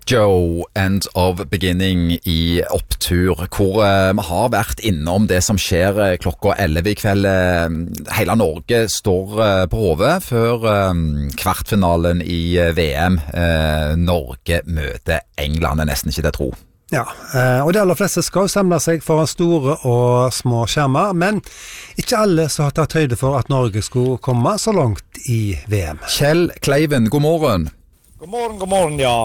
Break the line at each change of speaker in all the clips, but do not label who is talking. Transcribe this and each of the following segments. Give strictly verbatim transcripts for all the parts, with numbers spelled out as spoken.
Joe, End of Beginning i opptur, hvor uh, vi har vært innom det som skjer uh, klokka elleve i kveld. Uh, hele Norge står uh, på hodet før uh, kvartfinalen i uh, V M. Uh, Norge møter England, er nesten ikke det tro.
Ja, og de aller fleste skal samle seg foran store og små skjermer, men ikke alle som har tatt høyde for at Norge skulle komme så langt i V M.
Kjell Kleiven, god morgen.
God morgen, god morgen, ja.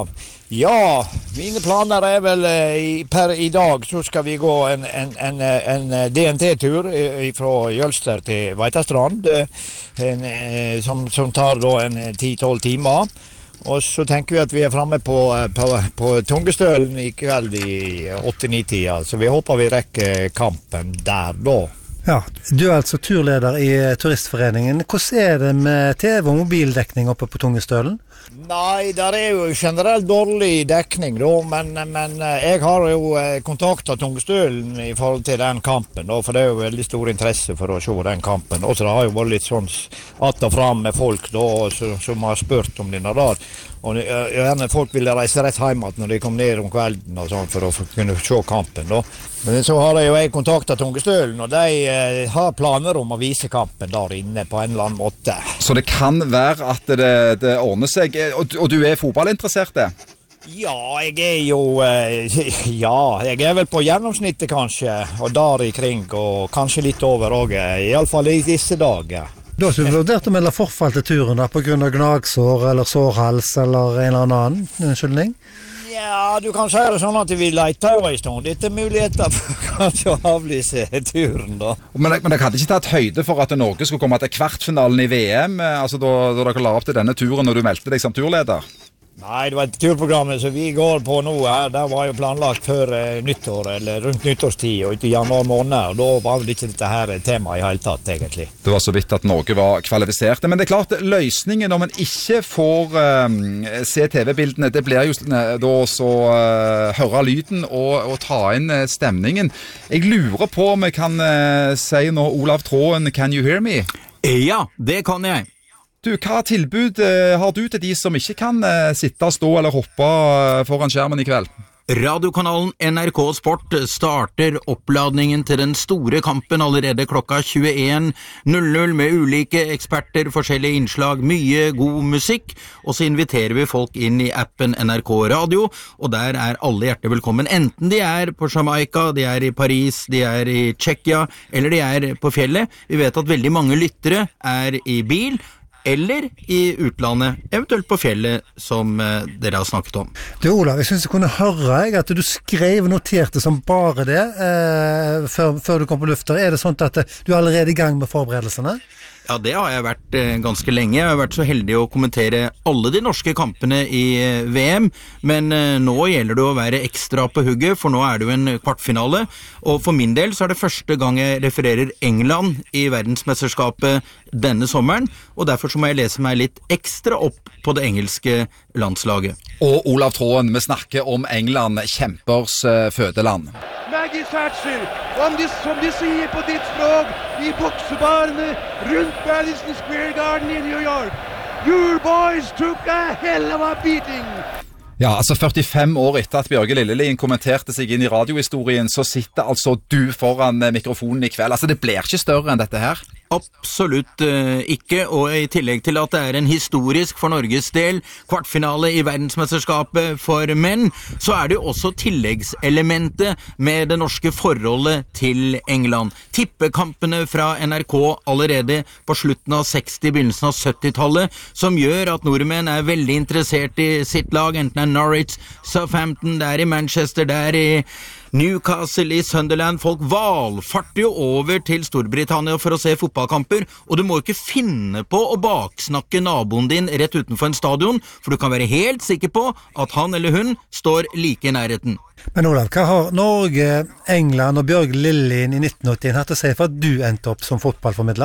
Ja, mine planer er vel i, per i dag så skal vi gå en, en, en, en D N T-tur fra Jølster til Veitastrand, en, som, som tar da en ti til tolv timer. Og så tenker vi at vi er fremme på, på, på Tungestølen i kveld i åtte ni tida, så vi håper vi rekker kampen der da.
Ja, du er altså turleder i Turistforeningen. Hvordan er det med T V og mobildekning oppe på Tungestølen?
Nei, der er jo generelt dårlig dekning da, men, men jeg har jo kontaktet Tungestølen i forhold til den kampen da, for det er jo veldig stor interesse for å se den kampen. Og så det har jo vært litt sånn att og fram med folk da, som har spurt om denne der. Og gjerne folk ville reise rett hjem når de kom ned om kvelden og sånn, for å kunne se kampen da. Men så har jeg jo jeg kontaktet Tungestølen, og de eh, har planer om å vise kampen der inne på en eller annen måte.
Så det kan være at det, det ordner seg, og, og du er fotballinteressert det?
Ja, jeg er jo, eh, ja, jeg er vel på gjennomsnittet kanskje, og der i kring, og kanskje litt over også, i alle fall i disse dager.
Du har ikke vurdert å melde forfall til turen da, på grunn av gnagsår eller sårhals eller en eller annen unnskyldning?
Ja, du kan si det sånn at vi leter jo en stund. Dette er muligheter for kanskje å avlyse turen da.
Men, men dere hadde ikke tatt høyde for at Norge skulle komme til kvartfinalen i V M, altså da, da dere la opp til denne turen når du meldte deg som turleder?
Nei, det var et turprogram som vi går på nå her. Det var jo planlagt før eh, nyttår, eller rundt nyttårstid, og i januar måned. Og da var vel ikke dette her tema i hele tatt, egentlig.
Det var så vidt at Norge var kvalifiserte. Men det er klart, løsningen når man ikke får uh, se T V-bildene, det blir jo da så uh, høre lyden og, og ta inn uh, stemningen. Jeg lurer på om jeg kan uh, si nå, Olav Tråen, can you hear me?
Ja, det kan jeg.
Du, hva tilbud uh, har du til de som ikke kan uh, sitte, stå eller hoppe uh, foran skjermen i kveld?
Radiokanalen N R K Sport starter oppladningen til den store kampen allerede klokka tjueen null null med ulike eksperter, forskjellige innslag, mye god musikk, og så inviterer vi folk inn i appen N R K Radio, og der er alle hjertelig velkommen, enten de er på Jamaica, de er i Paris, de er i Tsjekkia, eller de er på fjellet. Vi vet at veldig mange lyttere er i bil, eller i utlandet, eventuelt på fjellet, som eh, dere har snakket om.
Du, Olav, jeg synes jeg kunne høre jeg, at du skrev og noterte som bare det eh, før, før du kom på lufta. Er det sånn at du er allerede i gang med forberedelsene?
Ja, det har jeg vært eh, ganske lenge. Jeg har vært så heldig å kommentere alle de norske kampene i eh, V M, men eh, nå gjelder det å være ekstra på hugget, for nå er det jo en kvartfinale, og for min del så er det første gang jeg refererer England i verdensmesterskapet denne sommeren, og derfor så må jeg lese meg litt ekstra opp på det engelske landslaget.
Og Olav Tråen, vi snakker om England, kjempers uh, fødeland.
Maggie Thatcher, om de, som de sier på ditt språk, i boksebarene rundt Madison Square Garden i New York. Your boys took a hell of a beating.
Ja, altså førtifem år etter at Bjørge Lillelien kommenterte seg inn i radiohistorien, så sitter altså du foran mikrofonen i kveld. Altså det blir ikke større enn dette her.
Absolutt uh, ikke, og i tillegg til at det er en historisk for Norges del kvartfinale i verdensmesterskapet for menn, så er det jo også tilleggselementet med det norske forholdet til England. Tippekampene fra N R K allerede på slutten av seksti, begynnelsen av syttitallet, som gjør at nordmenn er veldig interessert i sitt lag, enten det er Norwich, Southampton, det er i Manchester, det er i Newcastle, i Sunderland. Folk valfarter jo over til Storbritannia for å se fotballkamper, og du må jo ikke finne på å baksnakke naboen din rett utenfor en stadion, for du kan være helt sikker på at han eller hun står like i nærheten.
Men Olav, hva har Norge, England og Bjørge Lillelien i nitten åttien hatt å si for at du endte opp som fotballformidler?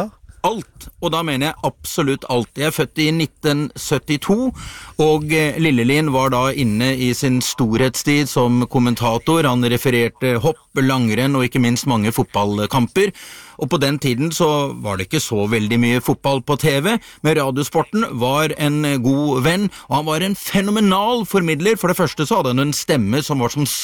alt, og da mener jeg absolutt alt. Jeg er født i nitten syttito, og Lillelien var da inne i sin storhetstid som kommentator. Han refererte hopp, langrenn og ikke minst mange fotballkamper. Og på den tiden så var det ikke så veldig mye fotball på T V, men radiosporten var en god venn, og han var en fenomenal formidler. For det første så hadde han en stemme som var som